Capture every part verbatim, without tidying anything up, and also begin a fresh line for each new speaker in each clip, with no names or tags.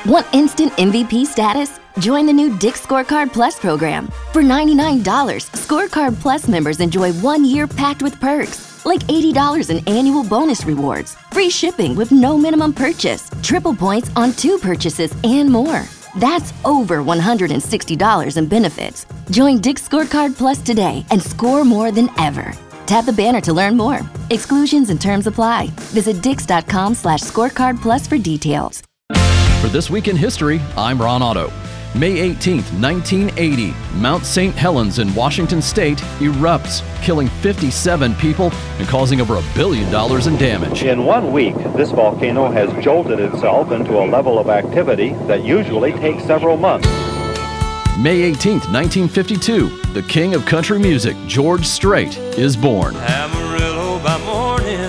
Want instant M V P status? Join the new Dick's Scorecard Plus program. For ninety-nine dollars, Scorecard Plus members enjoy one year packed with perks, like eighty dollars in annual bonus rewards, free shipping with no minimum purchase, triple points on two purchases, and more. That's over one hundred sixty dollars in benefits. Join Dick's Scorecard Plus today and score more than ever. Tap the banner to learn more. Exclusions and terms apply. Visit dix.com slash scorecard plus for details.
For This Week in History, I'm Ron Otto. May eighteenth, nineteen eighty, Mount Saint Helens in Washington State erupts, killing fifty-seven people and causing over a billion dollars in damage.
In one week, this volcano has jolted itself into a level of activity that usually takes several months.
May eighteenth, nineteen fifty-two, the king of country music, George Strait, is born.
Amarillo by morning,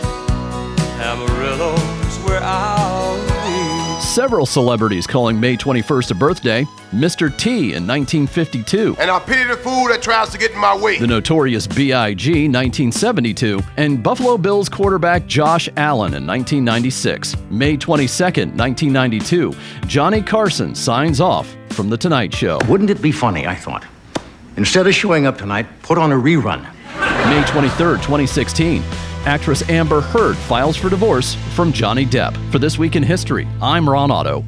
Amarillo's where I'll be.
Several celebrities calling May twenty-first a birthday. Mister T in nineteen fifty-two.
And I pity the fool that tries to get in my way.
The Notorious B I G nineteen seventy-two. And Buffalo Bills quarterback Josh Allen in nineteen ninety-six. May twenty-second, nineteen ninety-two. Johnny Carson signs off from The Tonight Show.
Wouldn't it be funny, I thought, instead of showing up tonight, put on a rerun.
May twenty-third, twenty sixteen. Actress Amber Heard files for divorce from Johnny Depp. For This Week in History, I'm Ron Otto.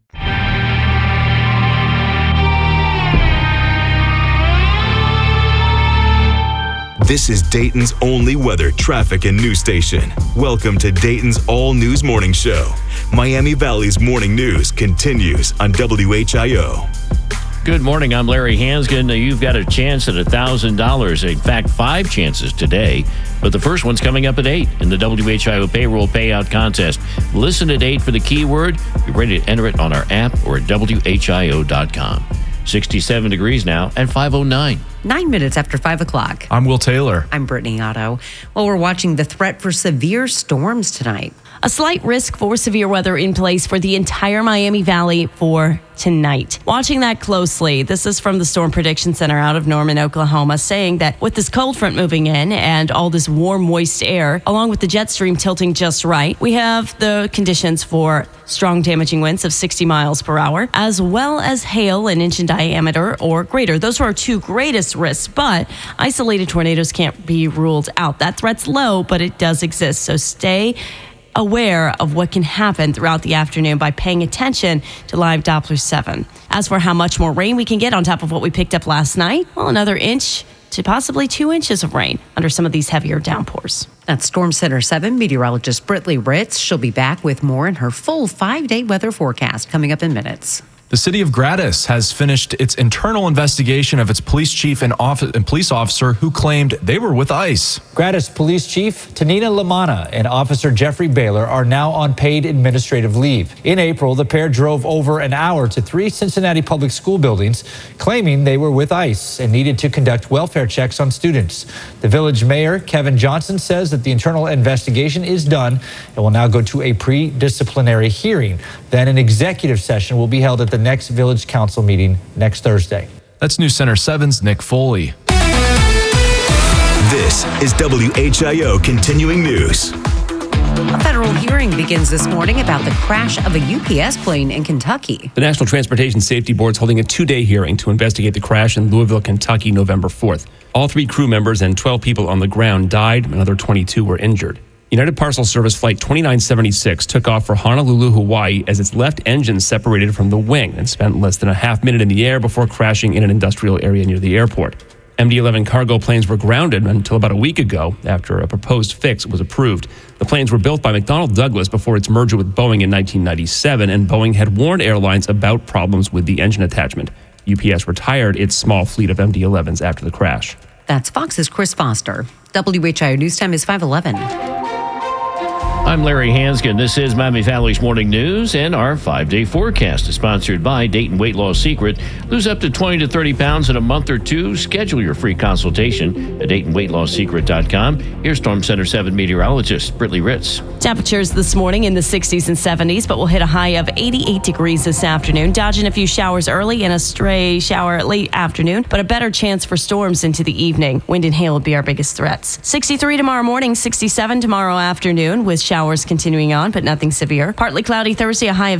This is Dayton's only weather, traffic, and news station. Welcome to Dayton's All News Morning Show. Miami Valley's morning news continues on W H I O.
Good morning, I'm Larry Hansgen. You've got a chance at one thousand dollars. In fact, five chances today. But the first one's coming up at eight in the W H I O Payroll Payout Contest. Listen at eight for the keyword. You're ready to enter it on our app or at W H I O dot com. sixty-seven degrees now at five oh nine.
Nine minutes after five o'clock.
I'm Will Taylor.
I'm Brittany Otto. Well, we're watching the threat for severe storms tonight.
A slight risk for severe weather in place for the entire Miami Valley for tonight. Watching that closely, this is from the Storm Prediction Center out of Norman, Oklahoma, saying that with this cold front moving in and all this warm, moist air, along with the jet stream tilting just right, we have the conditions for strong damaging winds of sixty miles per hour, as well as hail an inch in diameter or greater. Those are our two greatest risks, but isolated tornadoes can't be ruled out. That threat's low, but it does exist, so stay aware of what can happen throughout the afternoon by paying attention to live Doppler seven. As for how much more rain we can get on top of what we picked up last night, well, another inch to possibly two inches of rain under some of these heavier downpours.
That's Storm Center seven meteorologist Brittany Ritz. She'll be back with more in her full five-day weather forecast coming up in minutes.
The city of Gratis has finished its internal investigation of its police chief and, office, and police officer who claimed they were with ICE.
Gratis Police Chief Tanina Lamana and Officer Jeffrey Baylor are now on paid administrative leave. In April, the pair drove over an hour to three Cincinnati public school buildings, claiming they were with ICE and needed to conduct welfare checks on students. The village mayor, Kevin Johnson, says that the internal investigation is done and will now go to a pre-disciplinary hearing. Then an executive session will be held at the next village council meeting next Thursday.
That's News Center seven's Nick Foley.
This is W H I O Continuing News.
A federal hearing begins this morning about the crash of a U P S plane in Kentucky.
The National Transportation Safety Board is holding a two-day hearing to investigate the crash in Louisville, Kentucky, November fourth. All three crew members and twelve people on the ground died. Another twenty-two were injured. United Parcel Service Flight twenty-nine seventy-six took off for Honolulu, Hawaii as its left engine separated from the wing and spent less than a half minute in the air before crashing in an industrial area near the airport. M D eleven cargo planes were grounded until about a week ago after a proposed fix was approved. The planes were built by McDonnell Douglas before its merger with Boeing in nineteen ninety-seven, and Boeing had warned airlines about problems with the engine attachment. U P S retired its small fleet of M D elevens after the crash.
That's Fox's Chris Foster. W H I O News Time is five eleven.
I'm Larry Hansgen. This is Miami Valley's Morning News, and our five-day forecast is sponsored by Dayton Weight Loss Secret. Lose up to twenty to thirty pounds in a month or two. Schedule your free consultation at Dayton Weight Loss Secret dot com. Here's Storm Center seven meteorologist Brittany Ritz.
Temperatures this morning in the sixties and seventies, but we'll hit a high of eighty-eight degrees this afternoon. Dodging a few showers early and a stray shower late afternoon, but a better chance for storms into the evening. Wind and hail will be our biggest threats. sixty-three tomorrow morning, sixty-seven tomorrow afternoon, with showers continuing on, but nothing severe. Partly cloudy Thursday, a high of